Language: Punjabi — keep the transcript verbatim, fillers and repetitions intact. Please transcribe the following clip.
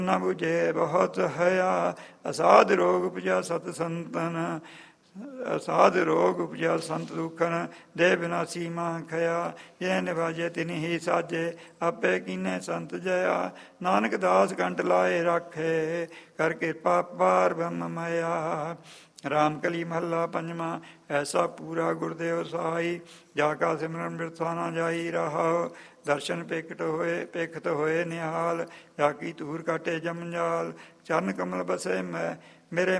ਨਾ ਬੁਝੇ ਬਹੁਤ ਹਇਆ, ਅਸਾਧ ਰੋਗ ਉਪਜਿਆ ਸਤ ਸੰਤਨ, ਅਸਾਧ ਰੋਗ ਉਪਜਿਆ ਸੰਤ ਦੁਖਨ, ਦੇ ਬਿਨਾਸੀ ਮਾਂ ਖਇਆ, ਜੇ ਨਿਵਾਜੇ ਤਿਨ ਹੀ ਸਾਜੇ, ਆਪੇ ਕੀਨੇ ਸੰਤ ਜਇਆ, ਨਾਨਕ ਦਾਸ ਕੰਟ ਲਾਏ ਰਾਖੇ, ਕਰ ਕਿਰਪਾ ਪਾਰ ਬ੍ਰਹਮ ਮਾਇਆ। ਰਾਮ ਕਲੀ ਮਹੱਲਾ ਪੰਜਵਾਂ। ਐਸਾ ਪੂਰਾ ਗੁਰਦੇਵ ਸਹਾਈ, ਜਾ ਕਾ ਸਿਮਰਨ ਬਿਰਥਾ ਨਾ ਜਾਈ ਰਹਾਉ, ਦਰਸ਼ਨ ਪੇਖਟ ਹੋਏ ਪੇਖਤ ਹੋਏ ਨਿਹਾਲ, ਜਾ ਕੀ ਧੂਰ ਕਾਟੇ ਜਮਜਾਲ, ਚਰਨ ਕਮਲ ਬਸੇ ਮੈਂ ਮੇਰੇ